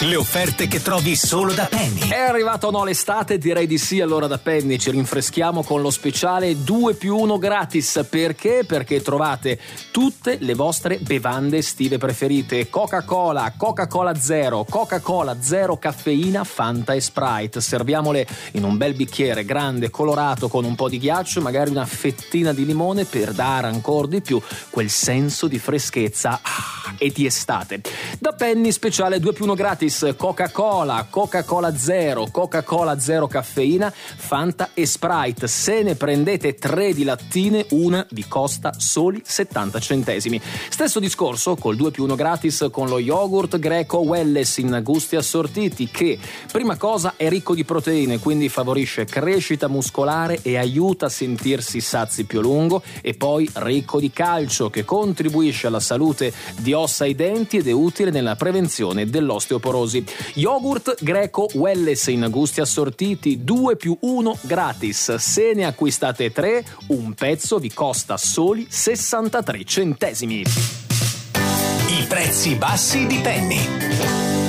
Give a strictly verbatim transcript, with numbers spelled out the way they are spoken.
Le offerte che trovi solo da Penny. È arrivato o no l'estate? Direi di sì. Allora da Penny ci rinfreschiamo con lo speciale due più uno gratis. Perché? Perché trovate tutte le vostre bevande estive preferite: Coca-Cola, Coca-Cola Zero, Coca-Cola Zero caffeina, Fanta e Sprite. Serviamole in un bel bicchiere grande, colorato, con un po' di ghiaccio, magari una fettina di limone, per dare ancora di più quel senso di freschezza ah, e di estate. Da Penny speciale due più uno gratis: Coca-Cola, Coca-Cola Zero, Coca-Cola Zero caffeina, Fanta e Sprite. Se ne prendete tre di lattine, una vi costa soli settanta centesimi. Stesso discorso col due più uno gratis con lo yogurt greco Welless in gusti assortiti, che prima cosa è ricco di proteine, quindi favorisce crescita muscolare e aiuta a sentirsi sazi più a lungo, e poi ricco di calcio, che contribuisce alla salute di ossa e denti ed è utile nella prevenzione dell'osteoporosi. Yogurt greco Welless in gusti assortiti, due più uno gratis. Se ne acquistate tre, un pezzo vi costa soli sessantatré centesimi. I prezzi bassi di Penny.